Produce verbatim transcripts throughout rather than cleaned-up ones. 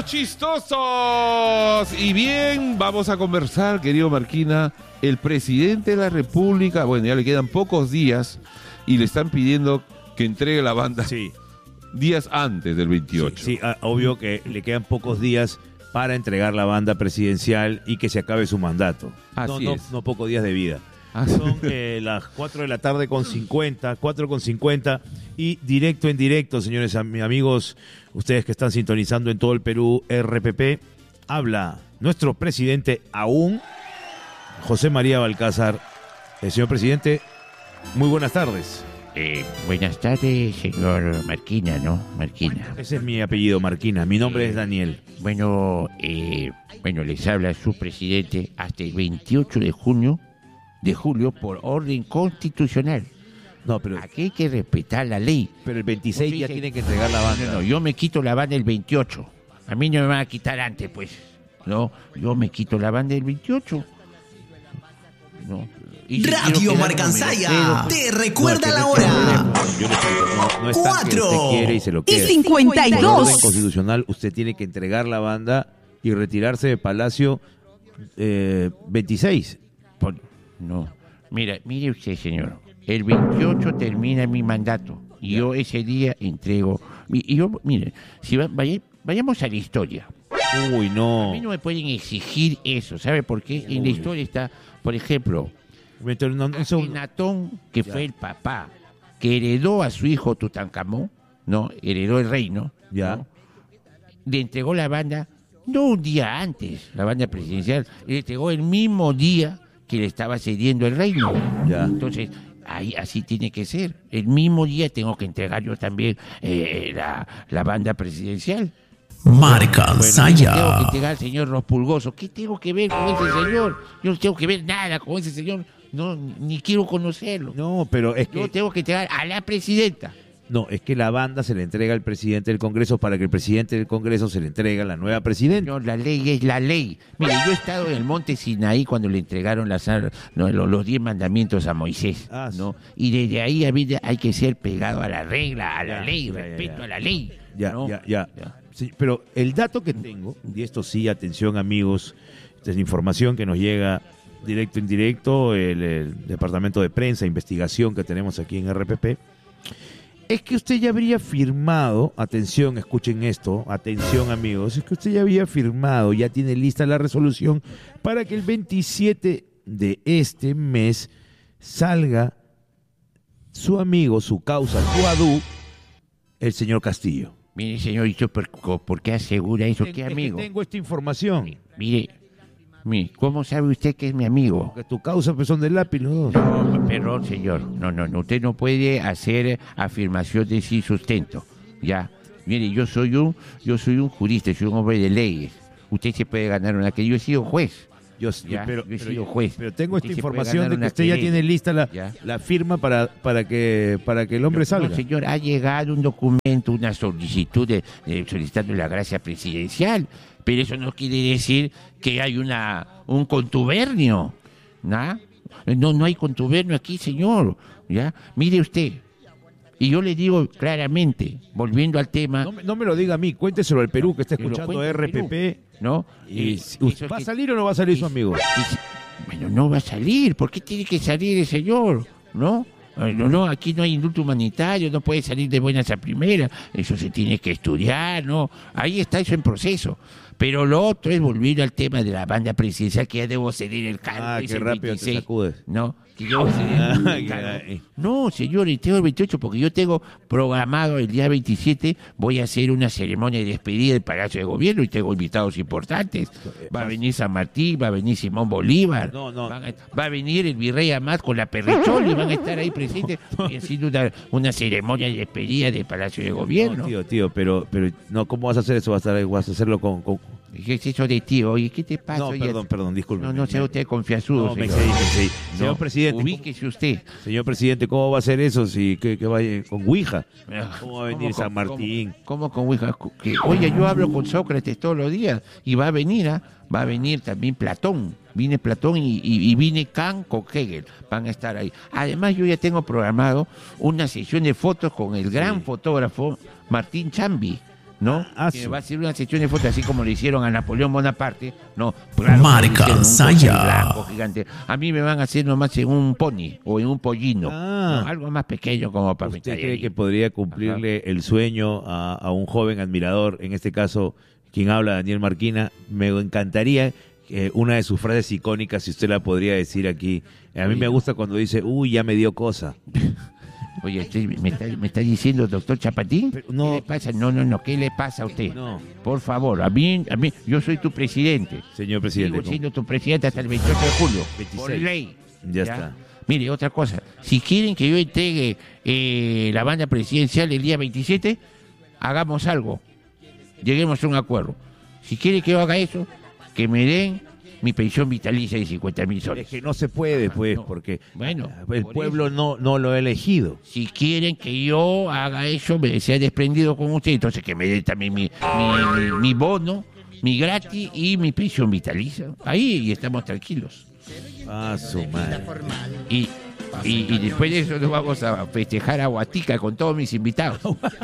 los chistosos. Y bien, vamos a conversar, querido Marquina. El presidente de la República, bueno, ya le quedan pocos días y le están pidiendo que entregue la banda Sí, días antes del veintiocho. sí, sí, ah, obvio que le quedan pocos días para entregar la banda presidencial y que se acabe su mandato. Así no, no, es. no pocos días de vida. Ah, Son eh, las cuatro de la tarde con cincuenta, cuatro con cincuenta y directo en directo, señores am- amigos, ustedes que están sintonizando en todo el Perú, R P P, habla nuestro presidente aún, José María Balcázar. Eh, señor presidente, muy buenas tardes. Eh, buenas tardes, señor Marquina, ¿no? Marquina. Ese es mi apellido, Marquina. Mi nombre es Daniel. Bueno, eh, bueno, les habla su presidente hasta el veintiocho de junio, de julio, por orden constitucional. No, pero, Aquí hay que respetar la ley. pero el veintiséis ya Sí, sí. tienen que entregar la banda. No, no, yo me quito la banda el veintiocho. A mí no me van a quitar antes, pues. No, yo me quito la banda el veintiocho. No. Y si quiero Radio quedarme, Marcansaya me lo quedo, pues. te recuerda No, la que no hora. está- Yo le explico, no, no es tan que Cuatro. usted quiere y se lo Y queda. cincuenta y Por orden dos. constitucional, usted tiene que entregar la banda y retirarse de Palacio eh, veintiséis. Por- no. Mira, mire usted, señor. El veintiocho termina mi mandato. Y yo ese día entrego. Y y yo, mire, si va- vaya- vayamos a la historia. Uy, A no. mí no me pueden exigir eso. ¿Sabe por qué? En la Uy. historia está, por ejemplo, Pero no, eso- Akenatón, que Ya. fue el papá, que heredó a su hijo Tutankamón, ¿no? Heredó el reino. Ya. ¿no? Le entregó la banda, no un día antes, la banda presidencial, le entregó el mismo día que le estaba cediendo el reino. Ya. Entonces, ahí así tiene que ser. El mismo día tengo que entregar yo también eh, la, la banda presidencial. Tengo que Marcansaya. entregar al señor Rospulgoso. ¿Qué tengo que ver con ese señor? Yo no tengo que ver nada con ese señor. No, ni quiero conocerlo. No, pero es Yo que tengo que entregar a la presidenta. no, es que la banda se le entrega al presidente del Congreso para que el presidente del Congreso se le entregue a la nueva presidenta. Señor, la ley es la ley. Mire, yo he estado en el monte Sinaí cuando le entregaron las, ar- no, lo- los diez mandamientos a Moisés, Ah, sí. ¿no? Y desde ahí a mí hay que ser pegado a la regla, a la Ya, ley, ya, ya, respeto ya. a la ley. Ya, ¿no? ya, ya, Ya. Sí, pero el dato que tengo, y esto sí, atención amigos, esta es información que nos llega directo en directo, el, el departamento de prensa, investigación que tenemos aquí en R P P, es que usted ya habría firmado, atención, escuchen esto, atención amigos, es que usted ya había firmado, ya tiene lista la resolución para que el veintisiete de este mes salga su amigo, su causa, su adú, el señor Castillo. Mire, señor, ¿y usted por, por qué asegura eso? Ten- ¿Qué es que amigo? tengo esta información. Mire, mire, ¿cómo sabe usted que es mi amigo? Que tu causa pues, son del lápiz los dos. No, perdón, señor. No, no, no. Usted no puede hacer afirmaciones sin sustento. Ya. Mire, yo soy un, yo soy un jurista, soy un hombre de leyes. Usted se puede ganar una que yo he sido juez. Yo, Ya, pero, yo he pero- sido juez. pero tengo Usted esta se puede información ganar de que una usted ya querella. tiene lista la, Ya. la firma para, para, que, para que el hombre No, salga. señor, ha llegado un documento, una solicitud de, de solicitando la gracia presidencial, pero eso no quiere decir que hay una un contubernio, ¿no? No, no hay contubernio aquí, señor, ¿ya? Mire usted, y yo le digo claramente, volviendo al tema, No, me- no me lo diga a mí, cuénteselo al Perú que está Que lo escuchando cuente al R P P. ¿no? Y, Eh, si- eso es ¿Va a que- salir o no va a salir su amigo? Dice, bueno, no va a salir. ¿Por qué tiene que salir el señor? ¿No? Eh, No, no, aquí no hay indulto humanitario, no puede salir de buenas a primeras. Eso se tiene que estudiar, ¿no? Ahí está eso en proceso. Pero lo otro es volver al tema de la banda presidencial, que ya debo ceder el cargo. Ah, es qué el rápido te veintiséis, sacudes. ¿no? Que debo ceder Ah, el que- cargo. ay. No, señor, y tengo el veintiocho porque yo tengo programado el día veintisiete, voy a hacer una ceremonia de despedida del Palacio de Gobierno y tengo invitados importantes. Va a venir San Martín, va a venir Simón Bolívar, No, no. van a- va a venir el virrey Amat con la Perrecholi, van a estar ahí presentes y haciendo una, una ceremonia de despedida del Palacio de Gobierno. No, tío, tío, pero, pero no, ¿cómo vas a hacer eso? ¿Vas a, vas a hacerlo con...? con- ¿Qué es eso de tío? Oye, ¿qué te pasa? No, Oye, perdón, perdón, disculpe. No, no sea usted confiasudo, No, me señor. excedí, me excedí. Señor No, presidente, ubíquese usted. Señor presidente, ¿cómo va a ser eso si que, que vaya con Ouija? ¿Cómo va a venir ¿Cómo San con- Martín? ¿Cómo, cómo con Ouija? Que, oye, yo hablo con Sócrates todos los días y va a venir, ¿ah? Va a venir también Platón. Viene Platón y, y, y viene Kant con Hegel. Van a estar ahí. Además, yo ya tengo programado una sesión de fotos con el gran fotógrafo Martín Chambi. ¿no? Ah, Que su- va a hacer una sesión de fotos así como le hicieron a Napoleón Bonaparte, ¿no? Claro, Marca le hicieron un Saya. coche blanco gigante. A mí me van a hacer nomás en un pony o en un pollino, Ah. ¿no? Algo más pequeño como para ¿Usted meter cree ahí. que podría cumplirle el sueño a, a un joven admirador, en este caso, quien habla, Daniel Marquina? Me encantaría eh, una de sus frases icónicas, si usted la podría decir aquí. A mí me gusta cuando dice, uy, ya me dio cosa. Oye, usted ¿me está, me está diciendo, doctor Chapatín? Pero no. ¿Qué le pasa? No, no, no, ¿qué le pasa a usted? No, Por favor, a mí, a mí, yo soy tu presidente. señor presidente. Sigo siendo tu presidente hasta el veintiocho de julio. veintiséis. Por ley. Ya está. Mire, otra cosa. Si quieren que yo entregue eh, la banda presidencial el día veintisiete, hagamos algo. Lleguemos a un acuerdo. Si quieren que yo haga eso, que me den mi pensión vitalicia de cincuenta mil Es soles. que no se puede, pues, No. porque Bueno, el por pueblo eso. no, no lo ha elegido. Si quieren que yo haga eso, me sea desprendido con usted, entonces que me dé también mi, mi, mi- mi bono, mi gratis y mi pensión vitalicia. Ahí y estamos tranquilos. Ah, su madre. Y, y, y después de eso nos vamos a festejar a Huatica con todos mis invitados.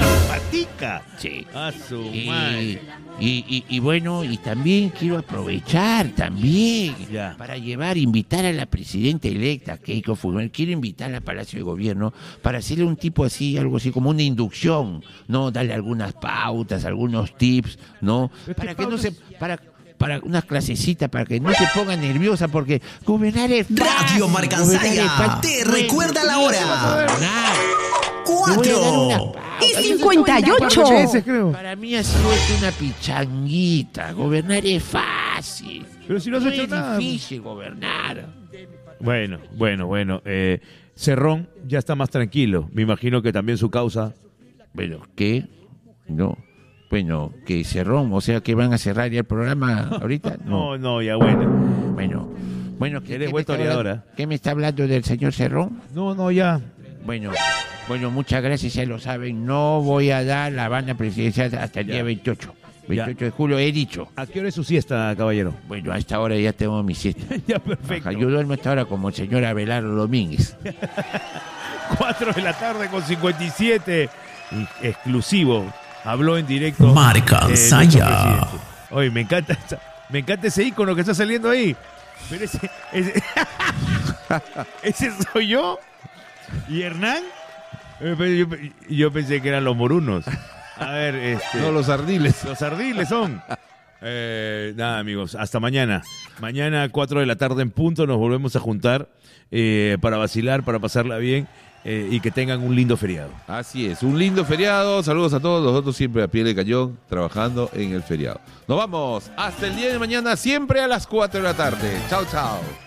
¡Patica! Sí. Ah, su Y, madre. y, y- y bueno, y también quiero aprovechar también Ya. para llevar, invitar a la presidenta electa, Keiko Fujimori, quiero invitarla al Palacio de Gobierno para hacerle un tipo así, algo así como una inducción, ¿no? Darle algunas pautas, algunos tips, ¿no? ¿Pero Para qué que no se... pautas? para para una clasecita, para que no se ponga nerviosa, porque gobernar es fácil. Radio Marcansaya gobernar es fácil. te recuerda la hora. Gobernar. Te voy a dar unas Cuatro. pautas. Y cincuenta y ocho. creo. Para mí ha sido esto una pichanguita. Gobernar es fácil. Pero si no has no hecho es nada. difícil gobernar. Bueno, bueno, bueno. Eh, Cerrón ya está más tranquilo. Me imagino que también su causa. Bueno, ¿qué? No. Bueno, que cerrón, o sea que van a cerrar ya el programa ahorita. No, no, ya bueno. Bueno, bueno, ¿qué, Eres qué me buen está toreador, hablando- ¿eh? ¿Qué me está hablando del señor Cerrón? No, no, ya. Bueno, bueno, muchas gracias, ya lo saben. No voy a dar la banda presidencial hasta el Ya. día veintiocho. Ya. veintiocho de julio, he dicho. ¿A qué hora es su siesta, caballero? Bueno, a esta hora ya tengo mi siesta. Ya, perfecto. Ajá, yo duermo a esta hora como el señor Abelardo Domínguez. cuatro de la tarde con cincuenta y siete. Y- Exclusivo. Habló en directo. Marca eh, nuestro Saya. presidente. Oye, me encanta, esa- me encanta ese icono que está saliendo ahí. Pero ese, ese, ese soy yo. ¿Y Hernán? Eh, pero Yo, yo pensé que eran los morunos. A ver, este. No, los ardiles. Los ardiles son. Eh, nada, amigos, hasta mañana. Mañana, cuatro de la tarde en punto, nos volvemos a juntar eh, para vacilar, para pasarla bien eh, y que tengan un lindo feriado. Así es, un lindo feriado. Saludos a todos. Nosotros siempre a pie de cañón, trabajando en el feriado. Nos vamos hasta el día de mañana, siempre a las cuatro de la tarde. Chao, chao.